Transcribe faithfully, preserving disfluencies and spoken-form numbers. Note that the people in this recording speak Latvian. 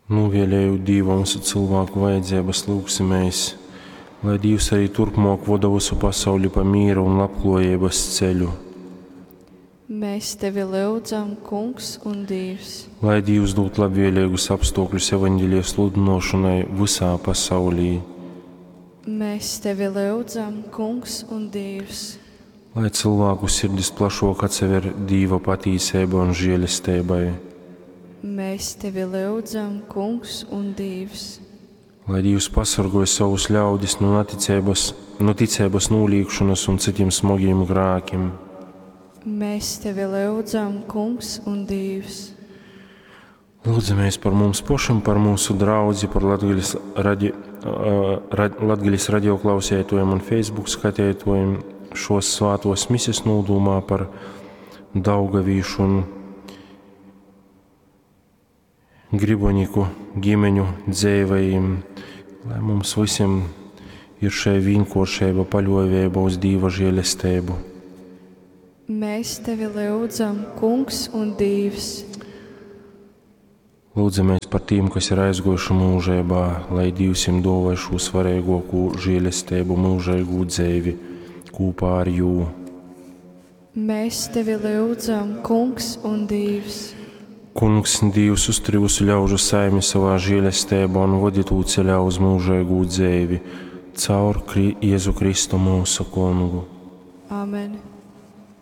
Nuvielēju Dievu mūsu cilvēku vajadzības lūgsimies, lai Dievs arī turpmāk vada visu pasauli pa mīru un labklājības ceļu. Mēs tevi lūdzam, Kungs un Dievs. Lai Dievs dod labvēlīgus apstākļus evaņģēlijas sludināšanai visā pasaulī. Mēs tevi lūdzam, Kungs un Dievs. Lai cilvēku sirdis plašāk atsever Dieva patīsībai un žēlastībai. Mēs tevi lūdzam, Kungs un Dievs. Lai Dievs pasargāja savus ļaudis no neticības, no ticības nolīgšanas un citiem smagiem grēkiem. Mēs tevi lūdzam, Kungs un Dievs. Lūdzamies par mums pašam, par mūsu draudzi, par Latgaļas radi, uh, Latgaļas radio klausētojiem un Facebook skatētojiem šos svētos misijas nodomā par Daugavīšu un Griboniku ģimeņu dzīvējiem, lai mums visiem ir šai vienkāršība, paļāvība uz Dieva žēlastību. Mēs tevi lūdzam, Kungs un Dievs. Lūdzamies par tiem, kas ir aizgojuši mūžībā, lai Dievs viņiem dāvā šo svarīgāko žēlastību, mūžīgu dzīvi kopā ar jū. Mēs tevi lūdzam, Kungs un Dievs. Kungs, Dievs, uztur visu ļaužu saimi savā žēlastībā un vadi to ceļā uz mūžīgu dzīvi, caur Jēzu Kristu mūsu Kungu. Amen.